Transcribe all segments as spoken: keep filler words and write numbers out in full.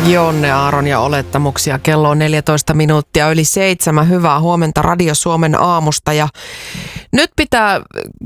Jonne Aaron ja olettamuksia. Kello on neljätoista minuuttia yli seitsemän. Hyvää huomenta Radio Suomen aamusta. Ja nyt pitää,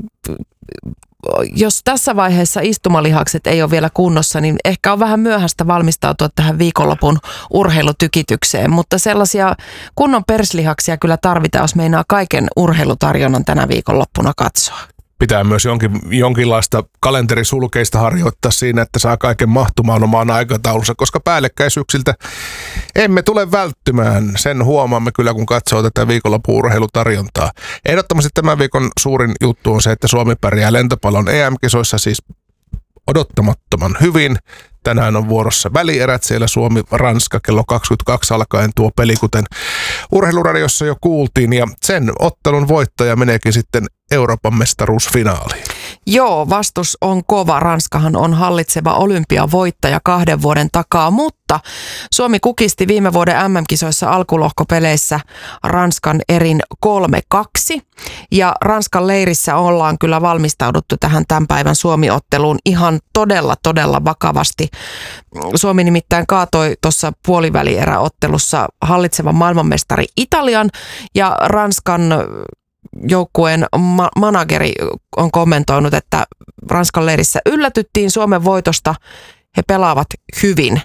jos tässä vaiheessa istumalihakset ei ole vielä kunnossa, niin ehkä on vähän myöhäistä valmistautua tähän viikonlopun urheilutykitykseen. Mutta sellaisia kunnon perslihaksia kyllä tarvitaan, jos meinaa kaiken urheilutarjonnan tänä viikonloppuna katsoa. Pitää myös jonkin, jonkinlaista kalenterisulkeista harjoittaa siinä, että saa kaiken mahtumaan omaan aikataulunsa, koska päällekkäisyyksiltä emme tule välttymään. Sen huomaamme kyllä, kun katsoo tätä viikonlopun urheilutarjontaa. Ehdottomasti tämän viikon suurin juttu on se, että Suomi pärjää lentopallon E M-kisoissa siis odottamattoman hyvin. Tänään on vuorossa välierät, siellä Suomi-Ranska kello kaksikymmentäkaksi alkaen tuo peli, kuten urheiluradiossa jo kuultiin, ja sen ottelun voittaja meneekin sitten Euroopan mestaruusfinaaliin. Joo, vastus on kova. Ranskahan on hallitseva olympiavoittaja kahden vuoden takaa, mutta Suomi kukisti viime vuoden M M-kisoissa alkulohkopeleissä Ranskan erin kolme kaksi. Ja Ranskan leirissä ollaan kyllä valmistauduttu tähän tämän päivän Suomi-otteluun ihan todella, todella vakavasti. Suomi nimittäin kaatoi tuossa puolivälieräottelussa hallitsevan maailmanmestari Italian, ja Ranskan joukkueen ma- manageri on kommentoinut, että Ranskan leirissä yllätyttiin Suomen voitosta. He pelaavat hyvin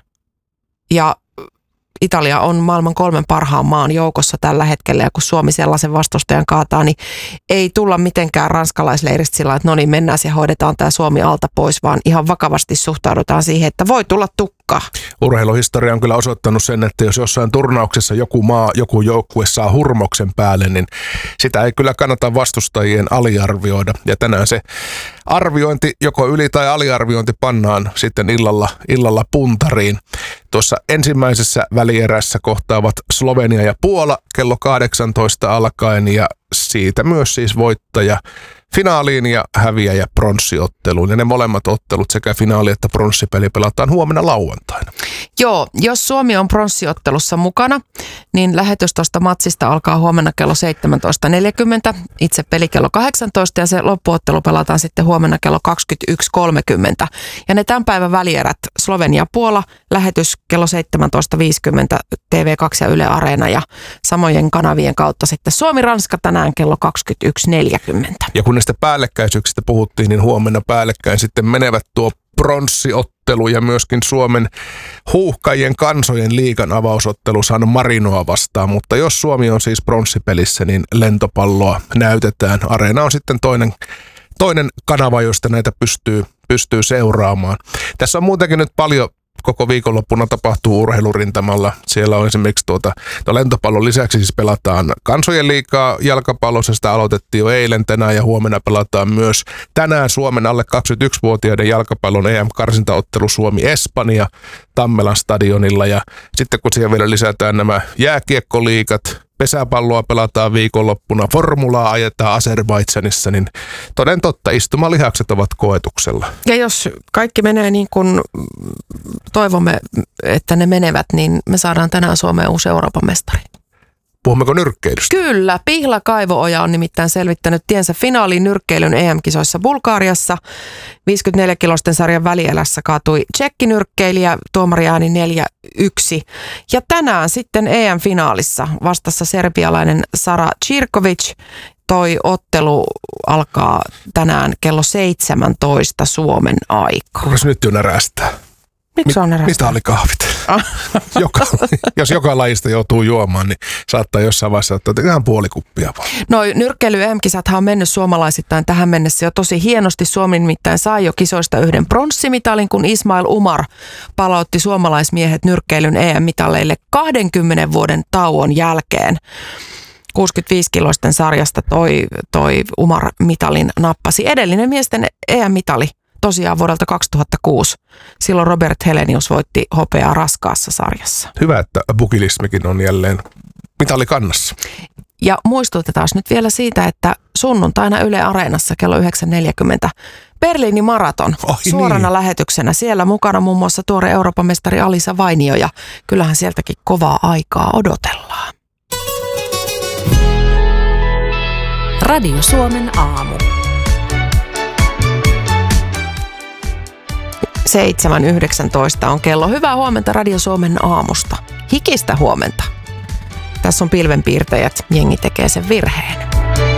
ja Italia on maailman kolmen parhaan maan joukossa tällä hetkellä, ja kun Suomi sellaisen vastustajan kaataa, niin ei tulla mitenkään ranskalaisleiristä sillä, että no niin, mennään ja hoidetaan tämä Suomi alta pois, vaan ihan vakavasti suhtaudutaan siihen, että voi tulla tukka. Urheiluhistoria on kyllä osoittanut sen, että jos jossain turnauksessa joku maa, joku joukkue saa hurmoksen päälle, niin sitä ei kyllä kannata vastustajien aliarvioida. Ja tänään se arviointi, joko yli- tai aliarviointi, pannaan sitten illalla, illalla puntariin. Tuossa ensimmäisessä välierässä kohtaavat Slovenia ja Puola kello kahdeksantoista alkaen, ja siitä myös siis voittaja finaaliin ja häviäjä pronssiotteluun. Ja ne molemmat ottelut, sekä finaali että pronssipeli, pelataan huomenna lauantaina. Joo, jos Suomi on pronssiottelussa mukana, niin lähetys tuosta matsista alkaa huomenna kello seitsemäntoista neljäkymmentä, itse peli kello kahdeksantoista, ja se loppuottelu pelataan sitten huomenna kello kaksikymmentäyksi kolmekymmentä. Ja ne tämän päivän välierät, Slovenia-Puola, lähetys kello seitsemäntoista viisikymmentä T V kaksi ja Yle Areena, ja samojen kanavien kautta sitten Suomi-Ranska tänään kello kaksikymmentäyksi neljäkymmentä. Ja kun näistä päällekkäisyyksistä puhuttiin, niin huomenna päällekkäin sitten menevät tuo pronssiottelu ja myöskin Suomen huuhkajien kansojen liigan avausottelu saanut Marinoa vastaan. Mutta jos Suomi on siis pronssipelissä, niin lentopalloa näytetään. Areena on sitten toinen, toinen kanava, josta näitä pystyy, pystyy seuraamaan. Tässä on muutenkin nyt paljon. Koko viikonloppuna tapahtuu urheilurintamalla. Siellä on esimerkiksi tuota, lentopallon lisäksi siis pelataan kansojen liigaa jalkapallossa. Sitä aloitettiin jo eilen, tänään ja huomenna pelataan myös tänään Suomen alle kaksikymmentäyksivuotiaiden jalkapallon E M-karsintaottelu Suomi-Espanja Tammelan stadionilla. Ja sitten kun siihen vielä lisätään nämä jääkiekkoliigat, pesäpalloa pelataan viikonloppuna, formulaa ajetaan Azerbaidžanissa, niin toden totta istumalihakset ovat koetuksella. Ja jos kaikki menee niin kuin toivomme, että ne menevät, niin me saadaan tänään Suomeen uusi Euroopan mestari. Puhummeko nyrkkeilystä? Kyllä. Pihla Kaivooja on nimittäin selvittänyt tiensä finaaliin nyrkkeilyn E M-kisoissa Bulgariassa. viisikymmentäneljä kilosten sarjan välielässä kaatui tsekkinyrkkeilijä, tuomariääni neljä yksi. Ja tänään sitten E M-finaalissa vastassa serbialainen Sara Cirkovic. Toi ottelu alkaa tänään kello seitsemäntoista Suomen aikaa. Kuinka nyt jo närästää? Miksi on närästää? Mistä oli kahvit? Joka, jos joka lajista joutuu juomaan, niin saattaa jossain vaiheessa ottaa ihan puoli kuppia vaan. No nyrkkeily-E M-kisathan on mennyt suomalaisittain tähän mennessä jo tosi hienosti. Suomi nimittäin sai jo kisoista yhden pronssimitalin, kun Ismail Umar palautti suomalaismiehet nyrkkeilyn E M-mitaleille kahdenkymmenen vuoden tauon jälkeen. kuusikymmentäviisi kiloisten sarjasta toi, toi Umar mitalin nappasi. Edellinen miesten E M-mitali tosiaan vuodelta kaksituhattakuusi. Silloin Robert Helenius voitti hopeaa raskaassa sarjassa. Hyvä, että bukilismikin on jälleen mitali kannassa. Ja muistutetaan nyt vielä siitä, että sunnuntaina Yle Areenassa kello yhdeksän neljäkymmentä Berliinin maraton Oi, suorana niin. lähetyksenä. Siellä mukana muun muassa tuore Euroopan mestari Alisa Vainio, ja kyllähän sieltäkin kovaa aikaa odotellaan. Radio Suomen aamu. seitsemän yhdeksäntoista on kello. Hyvää huomenta Radio Suomen aamusta. Hikistä huomenta. Tässä on pilvenpiirtäjät. Jengi tekee sen virheen.